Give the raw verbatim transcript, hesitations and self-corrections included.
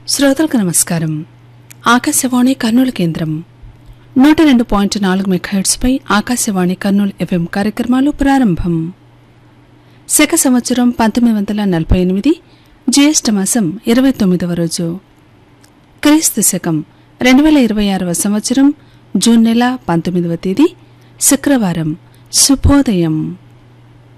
శ్రోతలకు నమస్కారం. ఆకాశవాణి కర్నూలు కేంద్రం నూట రెండు పాయింట్ నాలుగు మెగాహెర్ట్జ్పై ఆకాశవాణి కర్నూలు ఎఫ్ఎం కార్యక్రమాలు ప్రారంభం. శక సంవత్సరం పంతొమ్మిది వందల నలభై ఎనిమిది జ్యేష్ఠ మాసం ఇరవై తొమ్మిదవ రోజు, క్రీస్తు శకం రెండు వేల ఇరవై ఆరవ సంవత్సరం జూన్ నెల పంతొమ్మిదవ తేదీ శుక్రవారం. శుభోదయం.